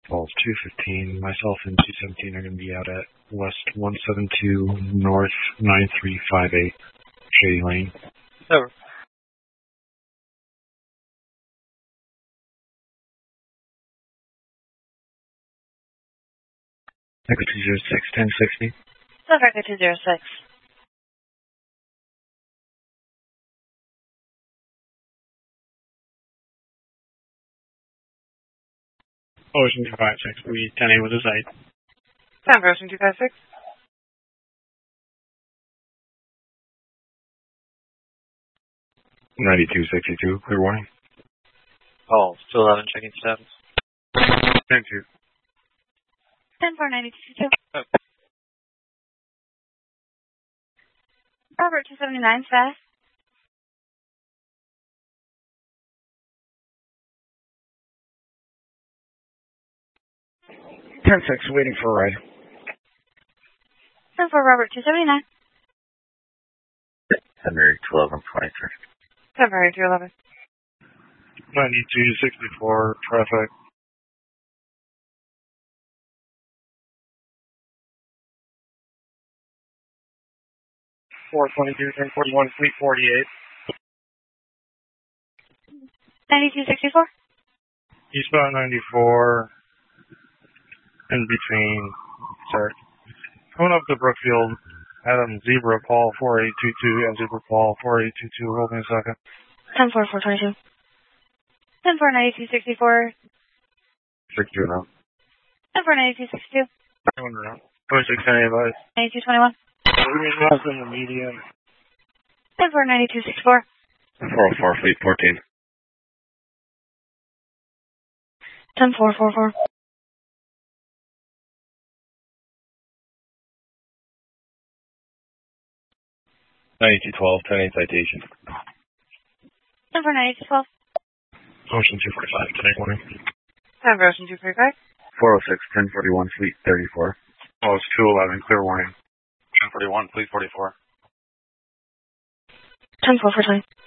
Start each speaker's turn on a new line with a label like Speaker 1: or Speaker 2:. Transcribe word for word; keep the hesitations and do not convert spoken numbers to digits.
Speaker 1: Falls two fifteen. Myself and two seventeen are going to be out at West one seven two North nine three five eight Shady Lane.
Speaker 2: Over.
Speaker 1: Echo two zero six, ten sixty.
Speaker 3: Silver Echo two zero six.
Speaker 1: Ocean two five six, we ten eight with a site.
Speaker 3: Time for Ocean two five six.
Speaker 1: ninety-two sixty-two, clear warning.
Speaker 2: Falls two eleven, checking status.
Speaker 1: ten two.
Speaker 3: ten four ninety-two sixty-two.
Speaker 2: Oh.
Speaker 3: Robert two seventy-nine, fast.
Speaker 1: ten six, waiting for a ride.
Speaker 3: ten four Robert two seventy-nine.
Speaker 4: February two eleven twenty-three.
Speaker 3: February two eleven.
Speaker 1: ninety-two sixty-four, traffic. four twenty-two, ten forty-one, fleet forty-eight.
Speaker 3: ninety-two sixty-four.
Speaker 1: Eastbound ninety-four. In between, sorry. Coming up to Brookfield, Adam Zebra Paul four eight two two and Zebra Paul four eight two two. Hold me a second.
Speaker 3: ten four four twenty-two. ten four ninety-two sixty-four.
Speaker 1: six two now.
Speaker 3: ten four ninety-two sixty-two.
Speaker 1: twenty-six ten advice.
Speaker 3: ninety-two twenty-one.
Speaker 1: Less than the median.
Speaker 3: ten four ninety-two sixty-four.
Speaker 4: four oh four, fleet fourteen.
Speaker 3: ten four four four.
Speaker 4: ninety-two twelve, ten eight citation.
Speaker 3: ten four ninety-two twelve.
Speaker 1: Ocean two forty-five, ten eight warning.
Speaker 3: Time for Ocean two forty-five.
Speaker 4: four oh six, ten forty-one, fleet thirty-four.
Speaker 1: Oh, it's two eleven, clear warning.
Speaker 2: ten forty-one, fleet forty-four.
Speaker 3: ten four four twenty.